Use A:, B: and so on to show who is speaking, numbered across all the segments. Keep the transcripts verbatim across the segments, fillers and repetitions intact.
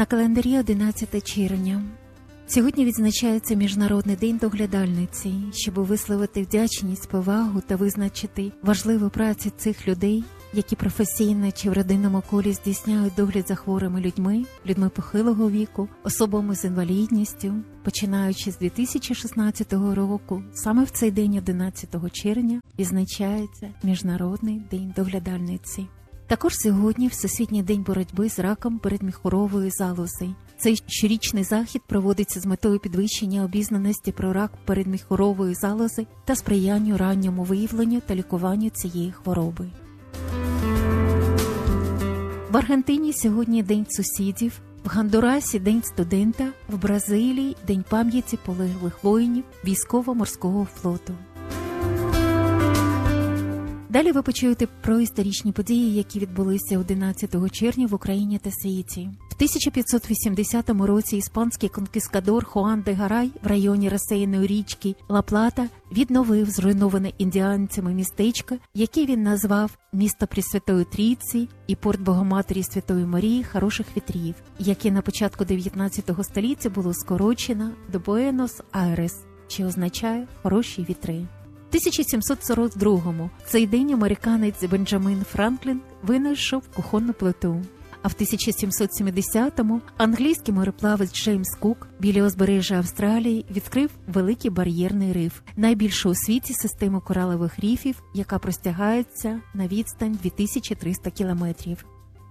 A: На календарі одинадцяте червня. Сьогодні відзначається Міжнародний день доглядальниці, щоб висловити вдячність, повагу та визначити важливу працю цих людей, які професійно чи в родинному колі здійсняють догляд за хворими людьми, людьми похилого віку, особами з інвалідністю. Починаючи з дві тисячі шістнадцятого року, саме в цей день, одинадцятого червня, відзначається Міжнародний день доглядальниці. Також сьогодні Всесвітній день боротьби з раком передміхурової залози. Цей щорічний захід проводиться з метою підвищення обізнаності про рак передміхурової залози та сприянню ранньому виявленню та лікуванню цієї хвороби. В Аргентині сьогодні День сусідів, в Гондурасі – День студента, в Бразилії – День пам'яті полеглих воїнів військово-морського флоту. Далі ви почуєте про історичні події, які відбулися одинадцятого червня в Україні та світі. В тисяча п'ятсот вісімдесятому році іспанський конкістадор Хуан де Гарай в районі розсеяної річки Ла-Плата відновив зруйноване індіанцями містечко, яке він назвав «Місто Пресвятої Трійці» і порт Богоматері Святої Марії Хороших Вітрів, яке на початку дев'ятнадцятого століття було скорочено до Буенос-Айрес, що означає «хороші вітри». В тисяча сімсот сорок другому цей день американець Бенджамін Франклін винайшов кухонну плиту. А в тисяча сімсот сімдесятому англійський мореплавець Джеймс Кук біля узбережжя Австралії відкрив Великий бар'єрний риф, найбільшу у світі систему коралових рифів, яка простягається на відстань дві тисячі триста кілометрів.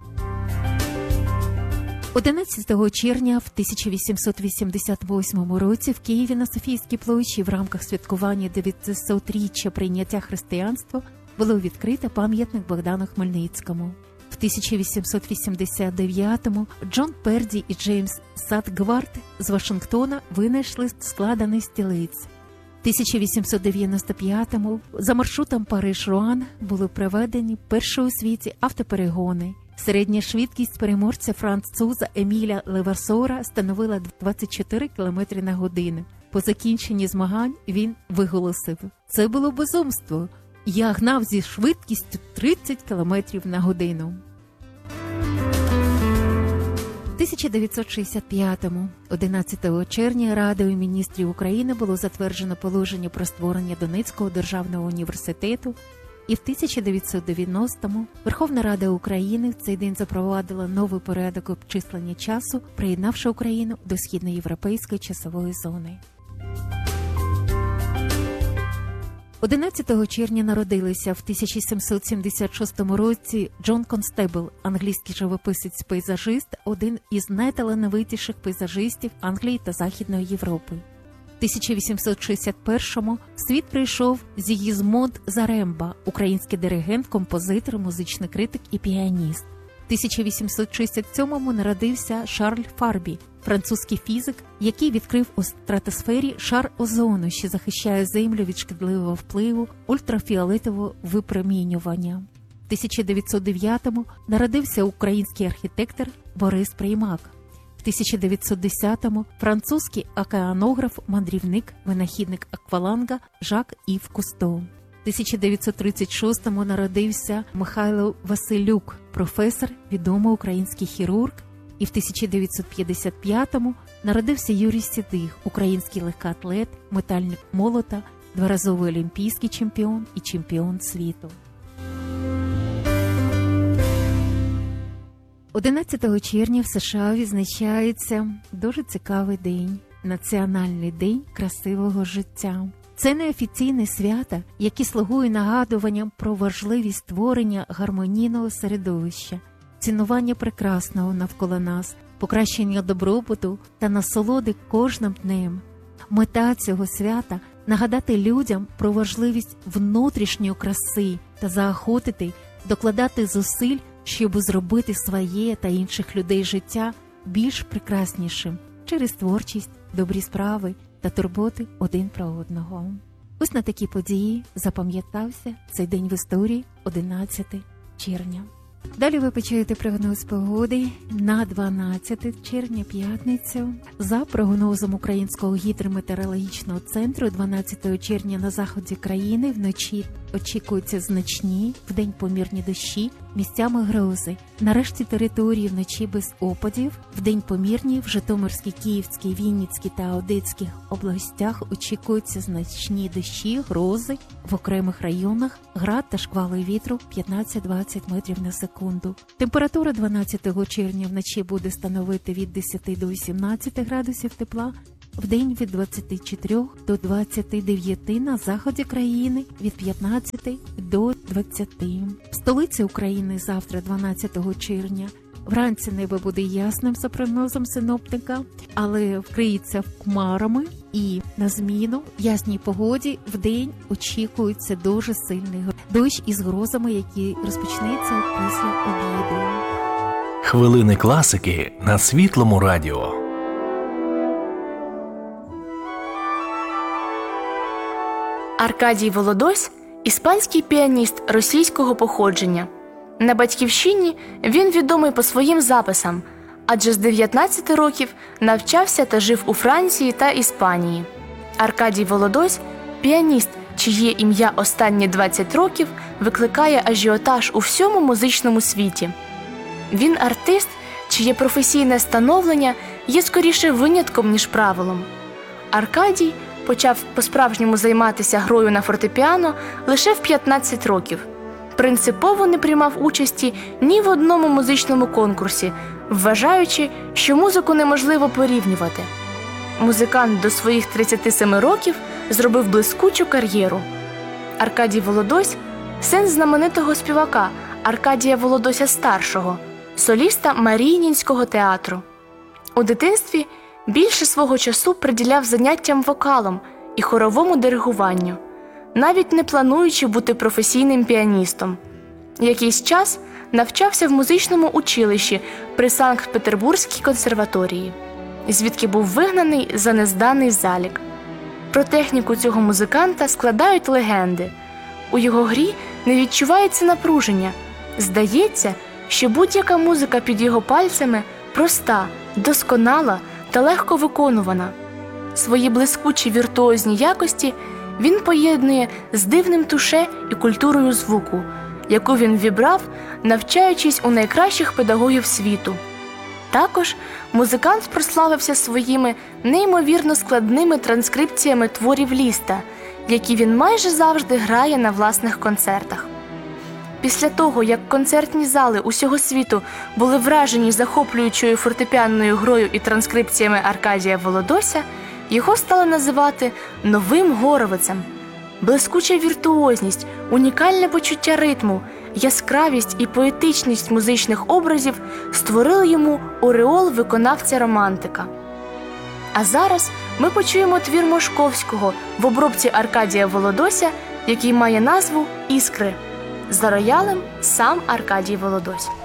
A: одинадцятого червня в тисяча вісімсот вісімдесят восьмому році в Києві на Софійській площі в рамках святкування дев'ятисотріччя прийняття християнства було відкрито пам'ятник Богдану Хмельницькому. В тисяча вісімсот вісімдесят дев'ятому Джон Перді і Джеймс Садгвард з Вашингтона винайшли складений стілець. В тисяча вісімсот дев'яносто п'ятому за маршрутом Париж-Руан були проведені перші у світі автоперегони. Середня швидкість переможця француза Еміля Левасора становила двадцять чотири кілометри на годину. По закінченні змагань він виголосив: «Це було безумство! Я гнав зі швидкістю тридцять кілометрів на годину». В тисяча дев'ятсот шістдесят п'ятому, одинадцятого червня, Радою міністрів України було затверджено положення про створення Донецького державного університету, і в тисяча дев'ятсот дев'яностому Верховна Рада України в цей день запровадила новий порядок обчислення часу, приєднавши Україну до східноєвропейської часової зони. одинадцятого червня народилися в тисяча сімсот сімдесят шостому році Джон Констебл, англійський живописець-пейзажист, один із найталановитіших пейзажистів Англії та Західної Європи. В тисяча вісімсот шістдесят першому в світ прийшов Зігізмунд Заремба, український диригент, композитор, музичний критик і піаніст. В тисяча вісімсот шістдесят сьомому народився Шарль Фарбі, французький фізик, який відкрив у стратосфері шар озону, що захищає Землю від шкідливого впливу ультрафіолетового випромінювання. В тисяча дев'ятсот дев'ятому народився український архітектор Борис Приймак. В тисяча дев'ятсот десятому французький океанограф, мандрівник, винахідник акваланга Жак Ів Кусто. В тисяча дев'ятсот тридцять шостому народився Михайло Василюк, професор, відомий український хірург. І в тисяча дев'ятсот п'ятдесят п'ятому народився Юрій Сідих, український легкоатлет, метальник молота, дворазовий олімпійський чемпіон і чемпіон світу. одинадцятого червня в США відзначається дуже цікавий день – Національний день красивого життя. Це неофіційне свято, яке слугує нагадуванням про важливість створення гармонійного середовища, цінування прекрасного навколо нас, покращення добробуту та насолоди кожним днем. Мета цього свята – нагадати людям про важливість внутрішньої краси та заохотити докладати зусиль, щоб зробити своє та інших людей життя більш прекраснішим через творчість, добрі справи та турботи один про одного. Ось на такі події запам'ятався цей день в історії одинадцятого червня. Далі ви почуєте прогноз погоди на дванадцяте червня, п'ятницю. За прогнозом Українського гідрометеорологічного центру, дванадцятого червня на заході країни вночі очікуються значні, вдень помірні дощі місцями грози. Нарешті території вночі без опадів, вдень помірні, в Житомирській, Київській, Вінницькій та Одеській областях очікуються значні дощі, грози, в окремих районах град та шквали вітру п'ятнадцять-двадцять метрів на секунду. Температура дванадцятого червня вночі буде становити від десяти до вісімнадцяти градусів тепла, вдень від двадцяти чотирьох до двадцяти дев'яти, на заході країни від п'ятнадцяти до двадцяти. В столиці України завтра, дванадцятого червня, вранці небо буде ясним за прогнозом синоптика, але вкриється хмарами, і на зміну ясній погоді вдень очікується дуже сильний дощ із грозами, який розпочнеться після обіду.
B: Хвилини класики на Світлому радіо.
C: Аркадій Володось – іспанський піаніст російського походження. На батьківщині він відомий по своїм записам, адже з дев'ятнадцяти років навчався та жив у Франції та Іспанії. Аркадій Володось – піаніст, чиє ім'я останні двадцять років викликає ажіотаж у всьому музичному світі. Він артист, чиє професійне становлення є скоріше винятком, ніж правилом. Аркадій почав по-справжньому займатися грою на фортепіано лише в п'ятнадцять років. Принципово не приймав участі ні в одному музичному конкурсі, вважаючи, що музику неможливо порівнювати. Музикант до своїх тридцяти семи років зробив блискучу кар'єру. Аркадій Володось – син знаменитого співака Аркадія Володося-старшого, соліста Маріїнського театру. У дитинстві більше свого часу приділяв заняттям вокалом і хоровому диригуванню, навіть не плануючи бути професійним піаністом. Якийсь час навчався в музичному училищі при Санкт-Петербурзькій консерваторії, звідки був вигнаний за незданий залік. Про техніку цього музиканта складають легенди. У його грі не відчувається напруження. Здається, що будь-яка музика під його пальцями проста, досконала та легко виконувана. Свої блискучі віртуозні якості він поєднує з дивним туше і культурою звуку, яку він вібрав, навчаючись у найкращих педагогів світу. Також музикант прославився своїми неймовірно складними транскрипціями творів Ліста, які він майже завжди грає на власних концертах. Після того, як концертні зали усього світу були вражені захоплюючою фортепіанною грою і транскрипціями Аркадія Володося, його стали називати «новим Горовицем». Блискуча віртуозність, унікальне почуття ритму, яскравість і поетичність музичних образів створили йому ореол виконавця-романтика. А зараз ми почуємо твір Мошковського в обробці Аркадія Володося, який має назву «Іскри». За роялем сам Аркадій Володось.